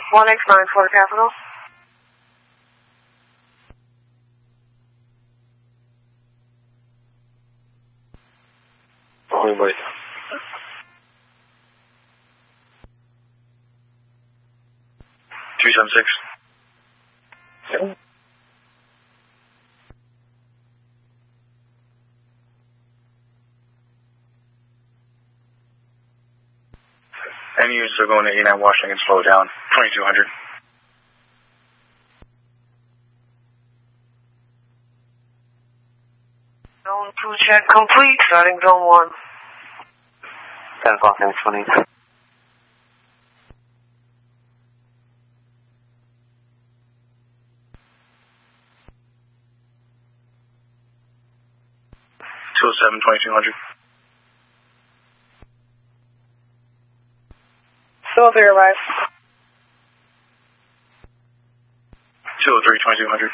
1X9 for Capital. Wait. 276. Any units are going to 89 Washington, slow down. 2200. Zone 2 check complete, starting zone 1. 10 o'clock, 20. 207, 2200. Still there, arrive. 203, 2200.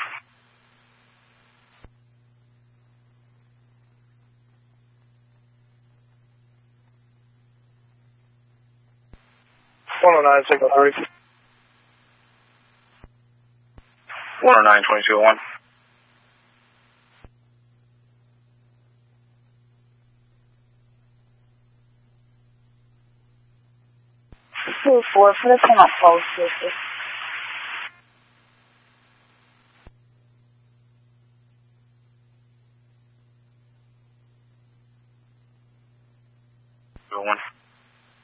One oh nine, signal 30. 109, 2201. Two four for the top post. One.